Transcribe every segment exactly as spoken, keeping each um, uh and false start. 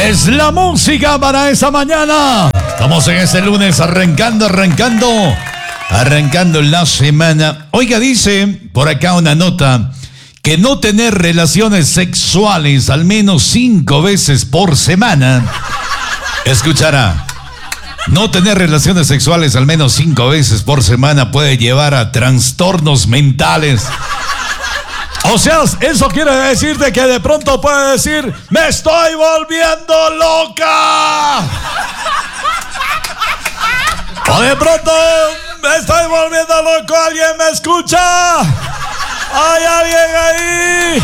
Es la música para esa mañana. Estamos en este lunes arrancando, arrancando, arrancando la semana. Oiga, dice por acá una nota que no tener relaciones sexuales al menos cinco veces por semana. Escuchará. No tener relaciones sexuales al menos cinco veces por semana puede llevar a trastornos mentales. O sea, eso quiere decir de que de pronto puede decir, ¡me estoy volviendo loca! O de pronto, ¡me estoy volviendo loco! ¿Alguien me escucha? ¿Hay alguien ahí?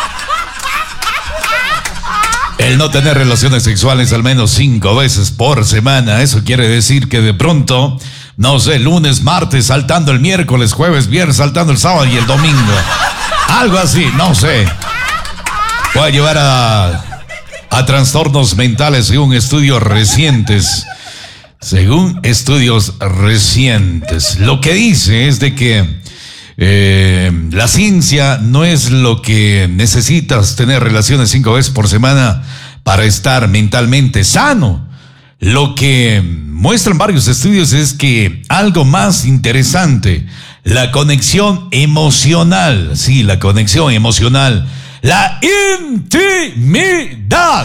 El no tener relaciones sexuales al menos cinco veces por semana, eso quiere decir que de pronto, no sé, lunes, martes, saltando el miércoles, jueves, viernes, saltando el sábado y el domingo. Algo así, no sé. Puede llevar a, a trastornos mentales según estudios recientes. Según estudios recientes. Lo que dice es de que eh, la ciencia no es lo que necesitas tener relaciones cinco veces por semana para estar mentalmente sano. Lo que muestran varios estudios es que algo más interesante, la conexión emocional, sí, la conexión emocional, la intimidad.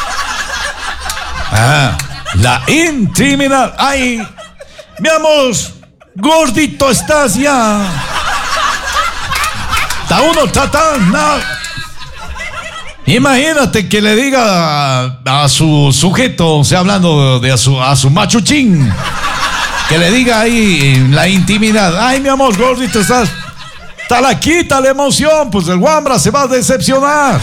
Ajá, la intimidad. Ay, mi amor, gordito estás ya. Está uno, está tan, no. Imagínate que le diga a, a su sujeto, o sea, hablando de a su, a su machuchín, que le diga ahí en la intimidad, ay, mi amor, gordito, estás, está la quita la emoción, pues el guambra se va a decepcionar.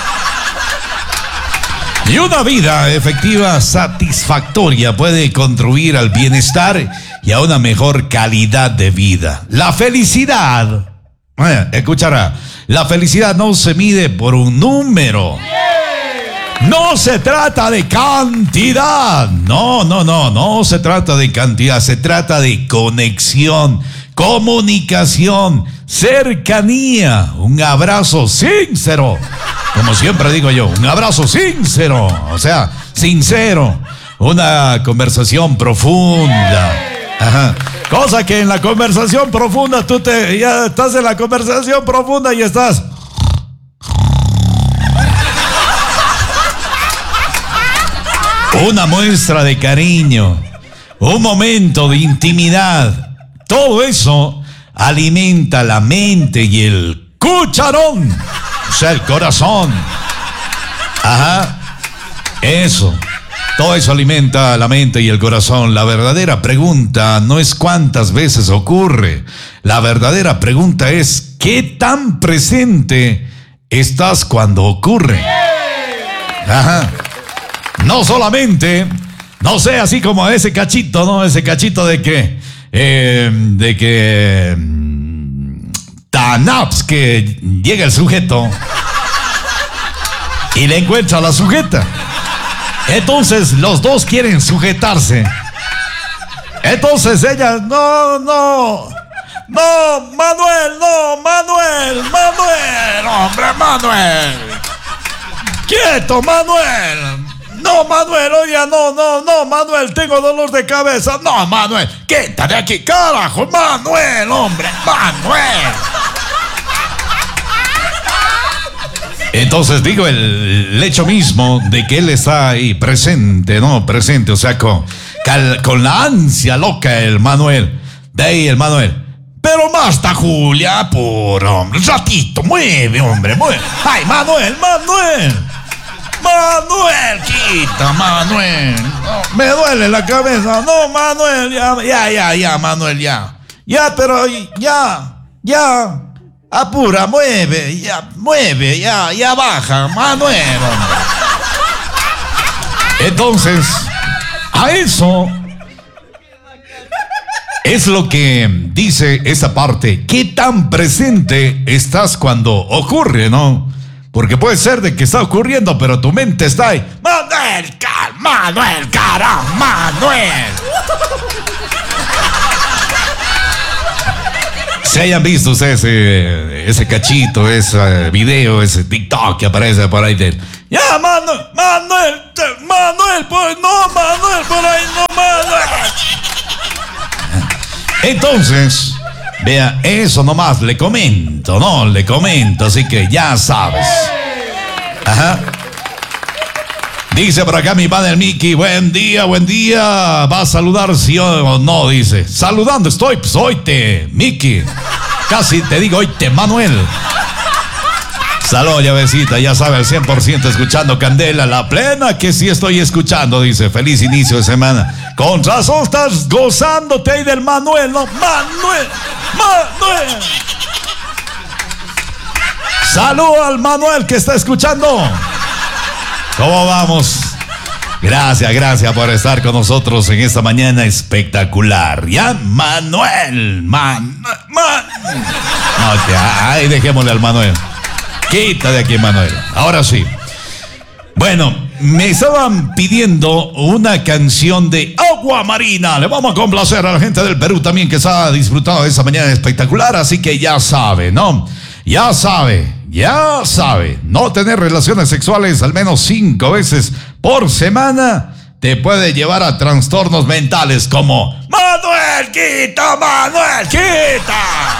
Y una vida efectiva, satisfactoria, puede contribuir al bienestar y a una mejor calidad de vida. La felicidad, eh, escuchará, la felicidad no se mide por un número. No se trata de cantidad. No, no, no, no se trata de cantidad. Se trata de conexión, comunicación, cercanía, un abrazo sincero. Como siempre digo yo, un abrazo sincero. O sea, sincero. Una conversación profunda. Ajá. Cosa que en la conversación profunda, tú te, ya estás en la conversación profunda y estás... Una muestra de cariño, un momento de intimidad, todo eso alimenta la mente y el cucharón, o sea, el corazón. Ajá, eso, todo eso alimenta la mente y el corazón. La verdadera pregunta no es cuántas veces ocurre, la verdadera pregunta es ¿qué tan presente estás cuando ocurre? Ajá. No solamente, no sé, así como ese cachito, ¿no? Ese cachito de que, eh, de que, tanaps, que llega el sujeto y le encuentra a la sujeta. Entonces los dos quieren sujetarse. Entonces ella, no, no, no, Manuel, no, Manuel, Manuel, hombre, Manuel. Quieto, Manuel. No, Manuel, oye, no, no, no, Manuel, tengo dolor de cabeza. No, Manuel, quítate aquí, carajo, Manuel, hombre, Manuel. Entonces digo, el, el hecho mismo de que él está ahí presente, ¿no? Presente, o sea, con, con la ansia loca el Manuel. De ahí el Manuel. Pero basta, Julia, por hombre, un ratito, mueve, hombre, mueve. Ay, Manuel, Manuel. Manuel, quita, Manuel. No, me duele la cabeza. No, Manuel, ya, ya, ya, ya, Manuel, ya. Ya, pero ya, ya. Apura, mueve, ya, mueve, ya, ya baja, Manuel, hombre. Entonces, a eso es lo que dice esa parte. ¿Qué tan presente estás cuando ocurre, no? Porque puede ser de que está ocurriendo, pero tu mente está ahí. Manuel, car Manuel, cara, Manuel. Si hayan visto ustedes ese, ese cachito, ese video, ese TikTok que aparece por ahí de... Ya, Manuel, Manuel, Manuel, pues no, Manuel, por ahí no, Manuel. Entonces, vea, eso nomás le comento, ¿no? Le comento, así que ya sabes. Ajá. Dice por acá mi padre Mickey, buen día, buen día. ¿Va a saludar sí o no? Dice, saludando estoy, pues oíte, Mickey. Casi te digo oíte, Manuel. Salud, llavecita, ya sabe, al cien por ciento escuchando Candela, la plena que sí estoy escuchando, dice, feliz inicio de semana. Con razón estás gozándote ahí del Manuel, ¿no? Manuel, Manuel. Salud al Manuel que está escuchando. ¿Cómo vamos? Gracias, gracias por estar con nosotros en esta mañana espectacular. ¿Ya? Manuel, Man, Man. No, ya, ahí dejémosle al Manuel. Quita de aquí, Manuel. Ahora sí. Bueno, me estaban pidiendo una canción de Agua Marina. Le vamos a complacer a la gente del Perú también que se ha disfrutado de esta mañana espectacular. Así que ya sabe, ¿no? Ya sabe, ya sabe. No tener relaciones sexuales al menos cinco veces por semana te puede llevar a trastornos mentales como Manuel, quita, Manuel, quita.